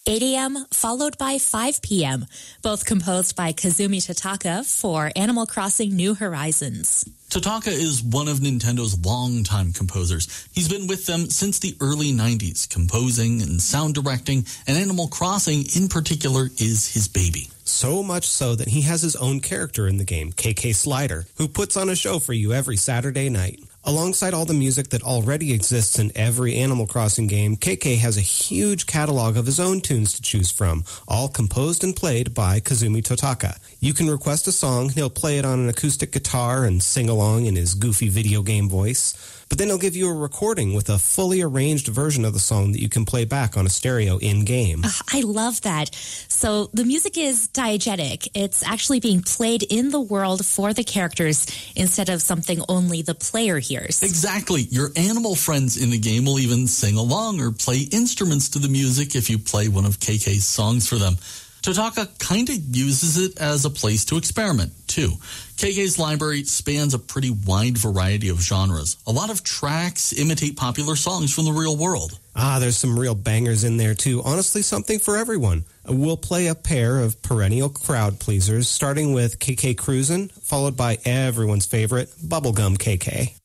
8 a.m., followed by 5 p.m., both composed by Kazumi Totaka for Animal Crossing New Horizons. Totaka is one of Nintendo's longtime composers. He's been with them since the early 90s, composing and sound directing, and Animal Crossing in particular is his baby. So much so that he has his own character in the game, KK Slider, who puts on a show for you every Saturday night. Alongside all the music that already exists in every Animal Crossing game, KK has a huge catalog of his own tunes to choose from, all composed and played by Kazumi Totaka. You can request a song, he'll play it on an acoustic guitar and sing along in his goofy video game voice. But then he'll give you a recording with a fully arranged version of the song that you can play back on a stereo in-game. I love that. So the music is diegetic. It's actually being played in the world for the characters instead of something only the player hears. Exactly. Your animal friends in the game will even sing along or play instruments to the music if you play one of KK's songs for them. Totaka kind of uses it as a place to experiment, too. KK's library spans a pretty wide variety of genres. A lot of tracks imitate popular songs from the real world. There's some real bangers in there, too. Honestly, something for everyone. We'll play a pair of perennial crowd pleasers, starting with KK Cruisin', followed by everyone's favorite, Bubblegum KK.